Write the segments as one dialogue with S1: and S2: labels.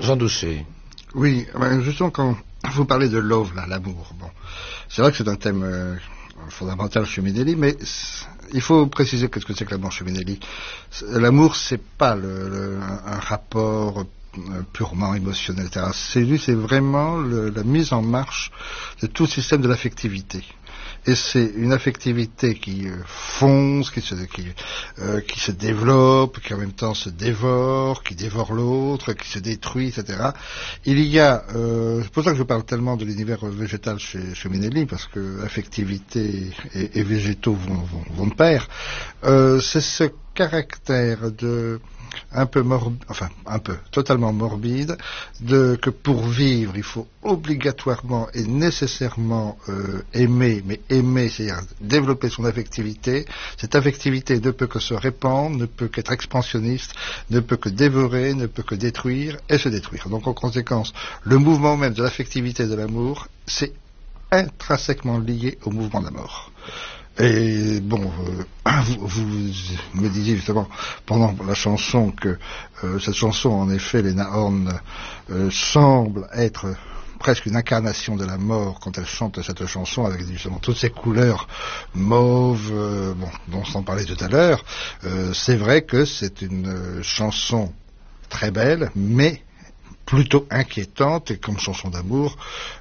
S1: Jean Douchet.
S2: Oui, justement, quand vous parlez de love, là, l'amour, bon, c'est vrai que c'est un thème fondamental chez Minelli, mais il faut préciser qu'est-ce que c'est que l'amour chez Minelli. L'amour, c'est pas un rapport purement émotionnel, etc. C'est vraiment la mise en marche de tout le système de l'affectivité. Et c'est une affectivité qui fonce, qui se développe, qui en même temps se dévore, qui dévore l'autre, qui se détruit, etc. Il y a, c'est pour ça que je parle tellement de l'univers végétal chez Minelli, parce que affectivité et végétaux vont de pair. C'est ce caractère de totalement morbide, que pour vivre, il faut obligatoirement et nécessairement aimer, mais aimer, c'est-à-dire développer son affectivité. Cette affectivité ne peut que se répandre, ne peut qu'être expansionniste, ne peut que dévorer, ne peut que détruire et se détruire. Donc en conséquence, le mouvement même de l'affectivité et de l'amour, c'est intrinsèquement lié au mouvement de la mort. Et bon, vous me disiez justement pendant la chanson que cette chanson, en effet, Lena Horne semble être presque une incarnation de la mort quand elle chante cette chanson avec justement toutes ces couleurs mauves, dont on s'en parlait tout à l'heure. C'est vrai que c'est une chanson très belle, mais plutôt inquiétante, et comme chanson d'amour,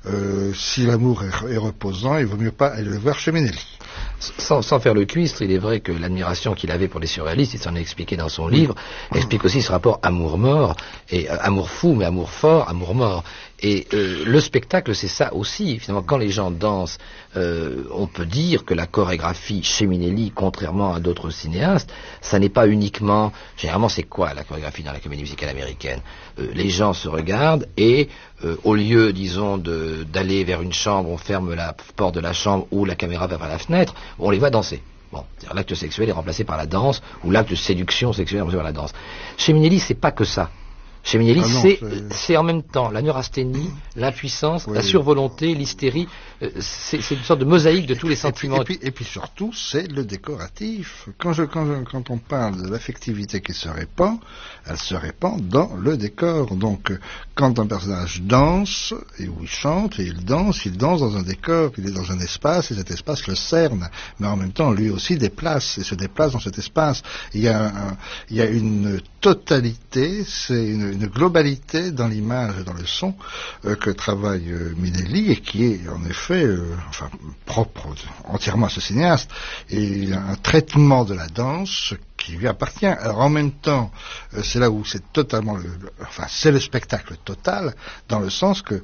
S2: si l'amour est reposant, il vaut mieux pas aller le voir chez Minelli.
S1: Sans faire le cuistre, il est vrai que l'admiration qu'il avait pour les surréalistes, il s'en a expliqué dans son livre, explique aussi ce rapport amour-mort, et amour fou, mais amour fort, amour-mort. Et le spectacle, c'est ça aussi. Finalement, quand les gens dansent, on peut dire que la chorégraphie chez Minelli, contrairement à d'autres cinéastes, ça n'est pas uniquement... Généralement, c'est quoi la chorégraphie dans la comédie musicale américaine? Les gens se regardent et, au lieu, disons, d'aller vers une chambre, on ferme la porte de la chambre ou la caméra va vers la fenêtre, on les voit danser. Bon, c'est-à-dire l'acte sexuel est remplacé par la danse, ou l'acte de séduction sexuelle est remplacé par la danse. Chez Minelli, c'est pas que ça. Chez Minelli, c'est en même temps la neurasthénie, l'impuissance, la survolonté, l'hystérie. C'est une sorte de mosaïque de tous les sentiments.
S2: Et puis surtout, c'est le décoratif. Quand on parle de l'affectivité qui se répand, elle se répand dans le décor. Donc, quand un personnage danse, et où il chante, et il danse dans un décor, il est dans un espace, et cet espace le cerne. Mais en même temps, lui aussi déplace, et se déplace dans cet espace. Il y a une totalité, c'est une globalité dans l'image et dans le son que travaille Minelli, et qui est en effet propre entièrement à ce cinéaste, et il a un traitement de la danse qui lui appartient. Alors en même temps, c'est là où c'est totalement c'est le spectacle total, dans le sens que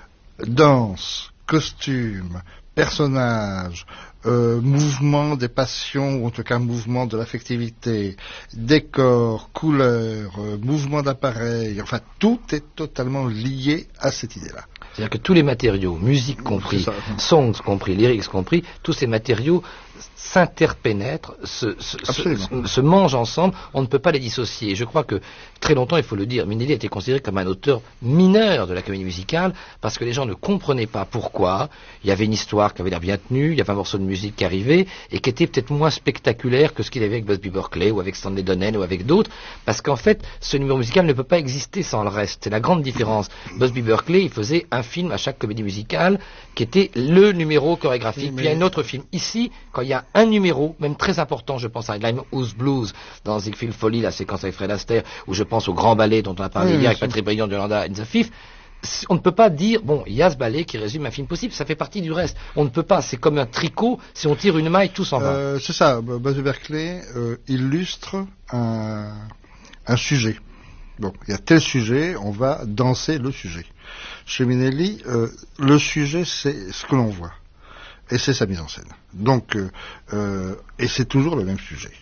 S2: danse, costume, personnage, mouvement des passions, ou en tout cas mouvement de l'affectivité, décor, couleur, mouvement d'appareil, enfin tout est totalement lié à cette idée-là.
S1: C'est-à-dire que tous les matériaux, musique compris, songs compris, lyrics compris, tous ces matériaux s'interpénètrent, se mangent ensemble, on ne peut pas les dissocier. Je crois que très longtemps, il faut le dire, Minelli a été considéré comme un auteur mineur de la comédie musicale, parce que les gens ne comprenaient pas pourquoi. Il y avait une histoire qui avait l'air bien tenue, il y avait un morceau de musique qui arrivait, et qui était peut-être moins spectaculaire que ce qu'il avait avec Busby Berkeley, ou avec Stanley Donen, ou avec d'autres, parce qu'en fait, ce numéro musical ne peut pas exister sans le reste. C'est la grande différence. Busby Berkeley, il faisait un film à chaque comédie musicale, qui était le numéro chorégraphique, puis il y a un autre film. Ici, quand il y a un numéro, même très important, je pense à Limehouse Blues, dans Ziegfeld Folly, la séquence avec Fred Astaire, ou je pense au grand ballet dont on a parlé hier avec Patrick Briand de Yolanda and the Fifth, on ne peut pas dire, il y a ce ballet qui résume un film possible, ça fait partie du reste. On ne peut pas, c'est comme un tricot, si on tire une maille, tout s'en va.
S2: C'est ça, Busby Berkeley illustre un sujet. Donc, il y a tel sujet, on va danser le sujet. Chez Minelli, le sujet, c'est ce que l'on voit. Et c'est sa mise en scène. Donc, et c'est toujours le même sujet.